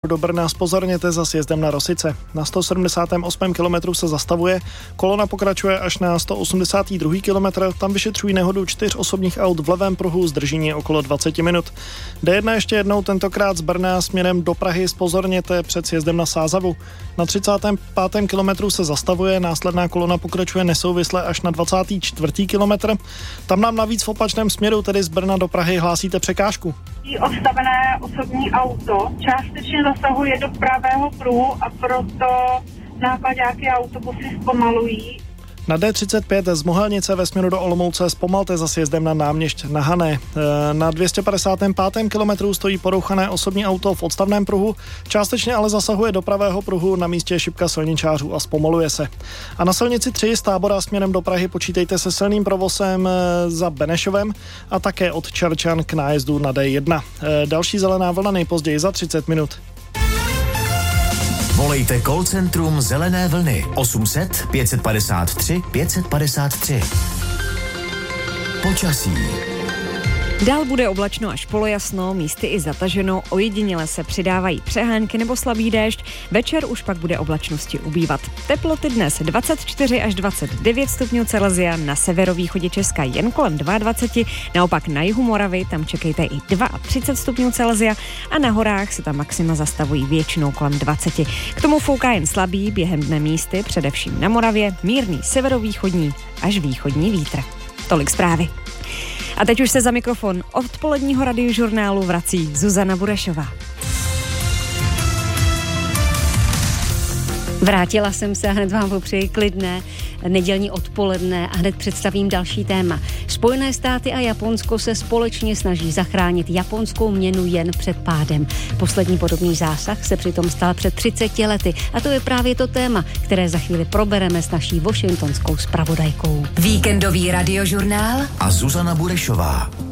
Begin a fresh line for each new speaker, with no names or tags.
do Brna zpozorněte za sjezdem na Rosice. Na 178. kilometru se zastavuje, kolona pokračuje až na 182. kilometr, tam vyšetřují nehodu 4 osobních aut v levém pruhu, zdržení okolo 20 minut. D1 ještě jednou, tentokrát z Brna směrem do Prahy, zpozorněte před sjezdem na Sázavu. Na 35. kilometru se zastavuje, následná kolona pokračuje nesouvisle až na 24. kilometr. Tam nám navíc v opačném směru, tedy z Brna do Prahy, hlásíte překážku.
Odstavené osobní auto částečně zasahuje do pravého pruhu a proto náklaďáky a autobusy zpomalují.
Na D35 z Mohelnice ve směru do Olomouce zpomalte za sjezdem na Náměšť na Hané. Na 255. kilometru stojí porouchané osobní auto v odstavném pruhu, částečně ale zasahuje do pravého pruhu, na místě je šipka silničářů a zpomaluje se. A na silnici 3 z Tábora směrem do Prahy počítejte se silným provozem za Benešovem a také od Čerčan k nájezdu na D1. Další zelená vlna nejpozději za 30 minut.
Volejte call centrum Zelené vlny 800 553 553. Počasí.
Dál bude oblačno až polojasno, místy i zataženo, ojediněle se přidávají přehánky nebo slabý déšť, večer už pak bude oblačnosti ubývat. Teploty dnes 24 až 29 stupňů Celsia, na severovýchodě Česka jen kolem 22, naopak na jihu Moravy tam čekejte i 32 stupňů Celsia a na horách se tam maxima zastavují většinou kolem 20. K tomu fouká jen slabý, během dne místy, především na Moravě, mírný severovýchodní až východní vítr. Tolik zprávy. A teď už se za mikrofon odpoledního radiožurnálu vrací Zuzana Burešová.
Vrátila jsem se a hned vám popřeji klidné nedělní odpoledne a hned představím další téma. Spojené státy a Japonsko se společně snaží zachránit japonskou měnu jen před pádem. Poslední podobný zásah se přitom stal před 30 lety a to je právě to téma, které za chvíli probereme s naší washingtonskou zpravodajkou.
Víkendový radiožurnál a Zuzana Burešová.